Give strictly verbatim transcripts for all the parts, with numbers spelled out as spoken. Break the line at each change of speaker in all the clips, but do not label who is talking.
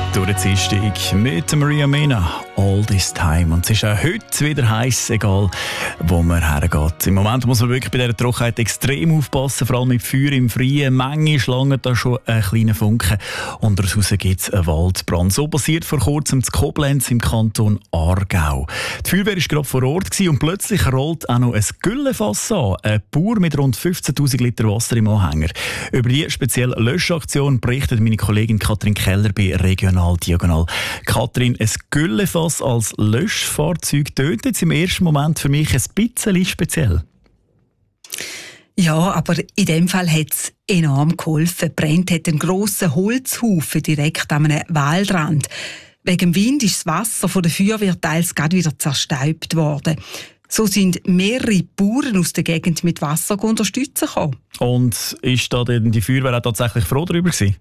Durchziehsteg mit Maria Mena, All This Time. Und es ist auch heute wieder heiß, egal wo man hergeht. Im Moment muss man wirklich bei dieser Trockenheit extrem aufpassen, vor allem mit Feuer im Freien. Menge Schlangen da schon einen kleinen Funken. Und daraus gibt es einen Waldbrand. So passiert vor kurzem in Koblenz im Kanton Aargau. Die Feuerwehr war gerade vor Ort gewesen und plötzlich rollt auch noch ein Güllefass an. Ein Bauer mit rund fünfzehntausend Liter Wasser im Anhänger. Über die spezielle Löschaktion berichtet meine Kollegin Katrin Keller bei Regional Diagonal. Katrin, ein Güllefass als Löschfahrzeug tötet im ersten Moment für mich ein bisschen speziell.
Ja, aber in dem Fall hat es enorm geholfen. Brennt hat einen grossen Holzhaufen direkt an einem Waldrand. Wegen dem Wind ist das Wasser von der Feuerwehr teils gerade wieder zerstäubt worden. So sind mehrere Bauern aus der Gegend mit Wasser unterstützen gekommen.
Und ist da denn die Feuerwehr auch tatsächlich froh darüber gewesen?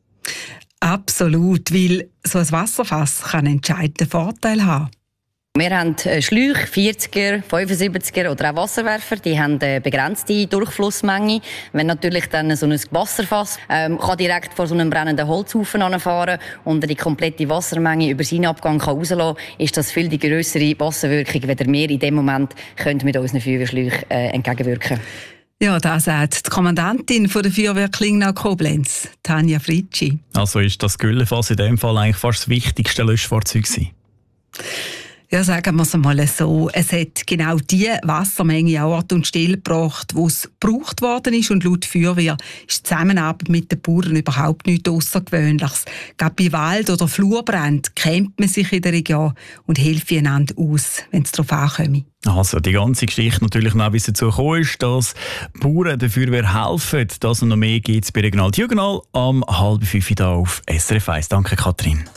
Absolut, weil so ein Wasserfass kann einen entscheidenden Vorteil haben.
Wir haben Schläuche, vierziger, fünfundsiebziger oder auch Wasserwerfer. Die haben eine begrenzte Durchflussmenge. Wenn natürlich dann so ein Wasserfass ähm, kann direkt vor so einem brennenden Holzhaufen anfahren und die komplette Wassermenge über seinen Abgang kann rauslassen, ist das viel die grössere Wasserwirkung, wenn wir in dem Moment können mit unseren Feuerwehrschläuchen äh, entgegenwirken.
Ja, das sagt die Kommandantin von der Feuerwehr Klingnau-Koblenz, Tanja Fritschi.
Also ist das Güllefass in dem Fall eigentlich fast das wichtigste Löschfahrzeug gewesen?
Ja, sagen wir es einmal so. Es hat genau die Wassermenge an Ort und Stelle gebracht, wo es gebraucht worden ist. Und laut Feuerwehr ist die Zusammenarbeit mit den Bauern überhaupt nichts Außergewöhnliches. Gerade bei Wald- oder Flurbrand kennt man sich in der Region und hilft einander aus, wenn es darauf ankommt.
Also die ganze Geschichte natürlich noch, wie es dazu gekommen ist, dass Bauern der Feuerwehr helfen. Das und noch mehr gibt es bei Regional Diagonal am halb fünf hier auf S R F eins. Danke, Katrin.